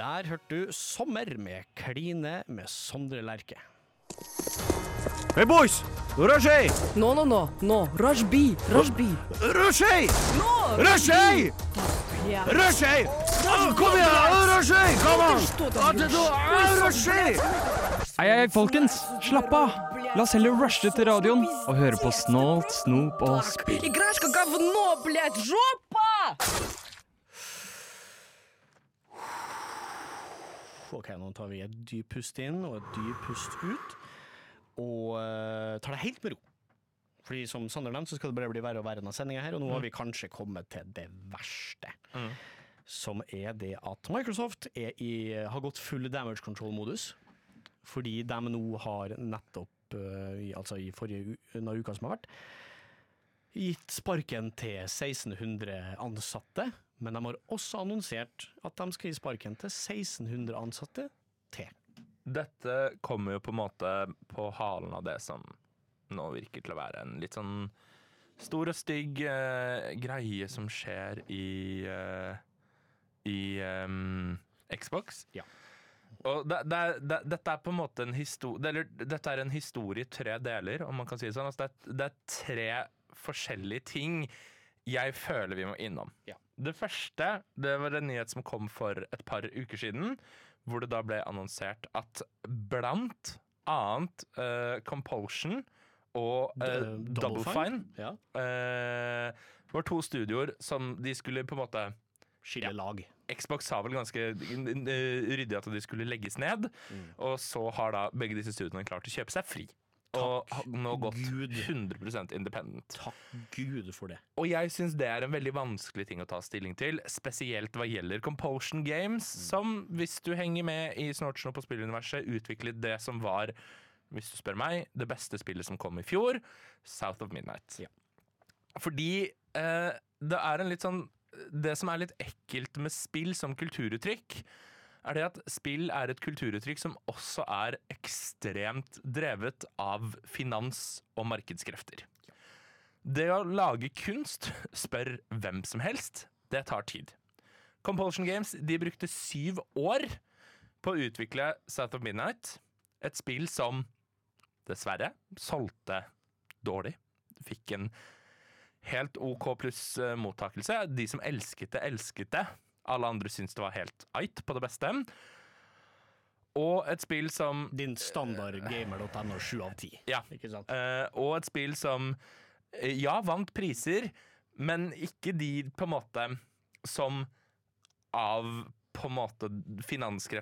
Der hørte du Sommer med Kline med Sondre Lerche. Hey boys, Rajay! No, Rajbi. Rajay! No! Rajay! Yeah. Rajay! Kom igjen, Rajay! Kom an! Rajay! Ei, folkens, slapp av. La oss heller rushe til radioen og høre på Snålt, Snop og Spill. Играшка говно, блядь, жопа! Ok, nå tar vi et dyp pust inn og et dyp pust ut. Og tar det helt med ro. Fordi som Sander nevnte, så skal det bare bli verre og verre denne sendingen her, og nå har vi kanskje kommet til det verste. Som er det at Microsoft har gått full damage control-modus, fordi de nå har nettopp, altså i denne uka som har vært, gitt sparken til 1600 ansatte, men de har også annonsert at de skal gi sparken til 1600 ansatte til. Dette kommer jo på en måte på halen av det som nå virker til å være en litt sånn stor og stygg greie som skjer i Xbox. Ja. Og dette er på en måte dette er en historie i 3 deler, om man kan si det sånn. Altså det er 3 forskjellige ting jeg føler vi må innom. Ja. Det første, det var en nyhet som kom for et par uker siden, hvor det da ble annonsert at blant annet Compulsion og Double Fine ja. Var 2 studioer som de skulle på en måte Skille lag. Xbox sa vel ganske ryddig at de skulle legges ned, og så har da begge disse studiene klart å kjøpe seg fri. Og har nå gått 100% independent. Takk Gud for det. Og jeg synes det er en veldig vanskelig ting å ta stilling til, spesielt hva gjelder Compulsion Games, som hvis du henger med i Snortsen og på spilluniverset, utviklet det som var, hvis du spør meg, det beste spillet som kom i fjor, South of Midnight. Ja. Fordi det er en litt sånn, det som er litt ekkelt med spill som kulturuttrykk, er det at spill er et kulturuttrykk som også er ekstremt drevet av finans- og markedskrefter. Det å lage kunst, spør hvem som helst, det tar tid. Compulsion Games, de brukte 7 år på å utvikle South of Midnight, et spill som dessverre solgte dårlig, fikk en helt OK pluss mottakelse. De som elsket det. Alle andre syns det var helt eit på det beste. Og et spill som Din standard gamer.no 7 av 10. Ja. Ikke sant? Og et spill som vant priser, men ikke de på en måte som av på en måte finanskrefter